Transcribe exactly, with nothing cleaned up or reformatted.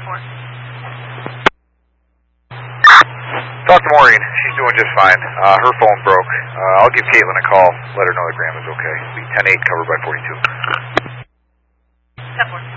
four. Talk to Maureen. She's doing just fine. Uh, her phone broke. Uh, I'll give Caitlin a call. Let her know that Graham is okay. Be ten eight covered by forty-two. ten four.